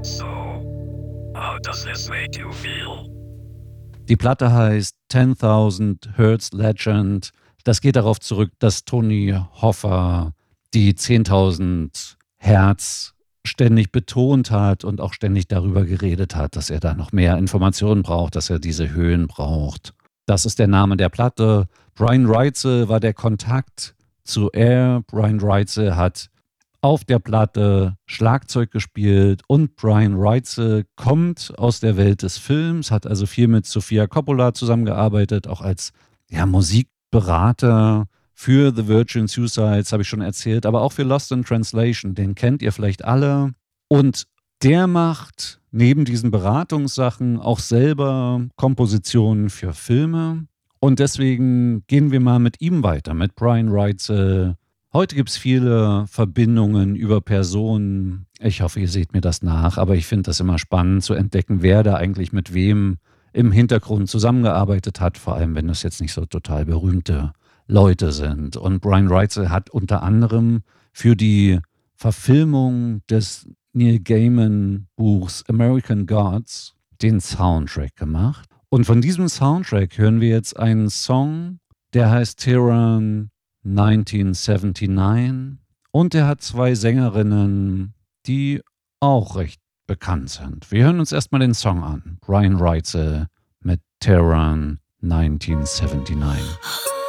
So, how does this make you feel? Die Platte heißt 10.000 Hertz Legend. Das geht darauf zurück, dass Tony Hoffa die 10.000 Hertz ständig betont hat und auch ständig darüber geredet hat, dass er da noch mehr Informationen braucht, dass er diese Höhen braucht. Das ist der Name der Platte. Brian Reitze war der Kontakt zu Air. Brian Reitze hat auf der Platte Schlagzeug gespielt und Brian Reitze kommt aus der Welt des Films, hat also viel mit Sofia Coppola zusammengearbeitet, auch als Musikberater für The Virgin Suicides, habe ich schon erzählt, aber auch für Lost in Translation, den kennt ihr vielleicht alle. Und der macht neben diesen Beratungssachen auch selber Kompositionen für Filme. Und deswegen gehen wir mal mit ihm weiter, mit Brian Reitze. Heute gibt es viele Verbindungen über Personen. Ich hoffe, ihr seht mir das nach, aber ich finde das immer spannend zu entdecken, wer da eigentlich mit wem im Hintergrund zusammengearbeitet hat, vor allem wenn das jetzt nicht so total berühmte Leute sind. Und Brian Reitze hat unter anderem für die Verfilmung des Neil Gaiman Buchs American Gods den Soundtrack gemacht. Und von diesem Soundtrack hören wir jetzt einen Song, der heißt Tehran 1979 und er hat zwei Sängerinnen, die auch recht bekannt sind. Wir hören uns erstmal den Song an. Brian Reitze mit Tehran 1979.